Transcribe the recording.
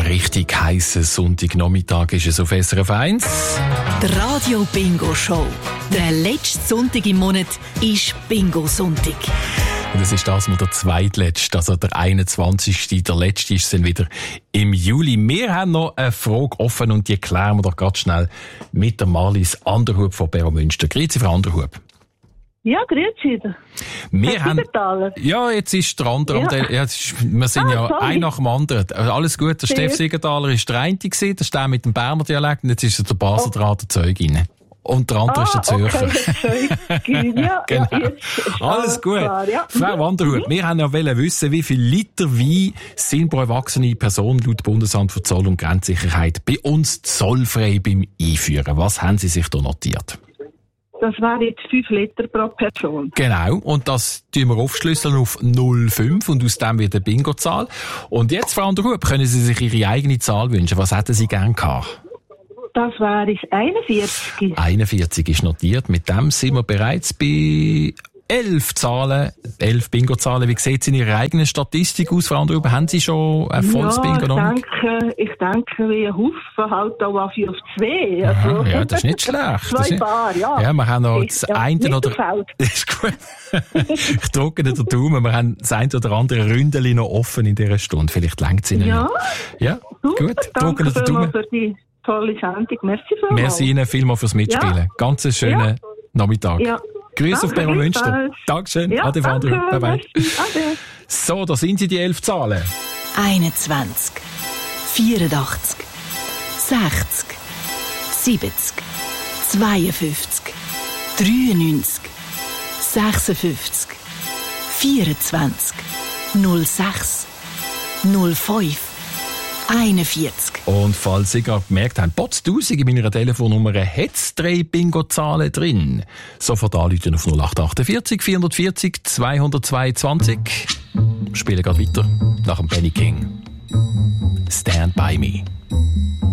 Ein richtig heisser Sonntagnachmittag ist es auf SRF 1. Die Radio Bingo Show. Der letzte Sonntag im Monat ist Bingo-Sonntag. Und es ist das mal der zweitletzte, also der 21. Der letzte ist dann wieder im Juli. Wir haben noch eine Frage offen und die klären wir doch ganz schnell mit der Marlies Anderhub von Beromünster. Grüezi, Frau Anderhub. Ja, grüezi. Wir haben, ja, jetzt ist der andere. Ja. Wir sind ein nach dem anderen. Alles gut, der Steff Siegenthaler ist der eine gewesen, der steht mit dem Berner Dialekt, und jetzt ist der Basler dran, der Zeugin. Und der andere ist der Zürcher. Okay, ja, genau. Ja, alles gut. Klar, ja. Frau Anderhub, wir haben ja wissen, wie viele Liter Wein sind pro erwachsene Person laut Bundesamt für Zoll- und Grenzsicherheit bei uns zollfrei beim Einführen. Was haben Sie sich da notiert? Das wären jetzt 5 Liter pro Person. Genau, und das tun wir aufschlüsseln auf 0,5 und aus dem wird eine Bingo-Zahl. Und jetzt, Frau Anderhub, können Sie sich Ihre eigene Zahl wünschen. Was hätten Sie gern gehabt? Das wäre 41. 41 ist notiert. Mit dem sind wir bereits bei 11 Zahlen, 11 Bingo-Zahlen. Wie sieht es in Ihrer eigenen Statistik aus, Frau Anderhub? Haben Sie schon ein volles Bingo noch? Ich denke, wie ein Haufen halt auch auf 2. Also, aha, ja, das ist nicht schlecht. 2 Paar, ja. Ja, wir haben noch das eine oder... Das ist gut. Ich drücke den Daumen. Wir haben das eine oder andere Ründeli noch offen in dieser Stunde. Vielleicht reicht es Ihnen ja. nicht. Ja, gut. Drücken den Daumen. Für die tolle Sendung. Merci vielmals. Merci Ihnen vielmals fürs Mitspielen. Ja. Ganz einen schönen Nachmittag. Ja. Grüße auf Beromünster. Dankeschön. Ja, Ade, Frau Anderhub. Bye bye. Ade. So, da sind sie, die 11 Zahlen. 21, 84, 60, 70, 52, 93, 56, 24, 06, 05, 41. Und falls Sie gerade gemerkt haben, Potztausend in meiner Telefonnummer hat es 3 Bingo-Zahlen drin. Sofort anrufen auf 0848 440 222. Spielen gerade weiter nach dem Benny King. Stand by me.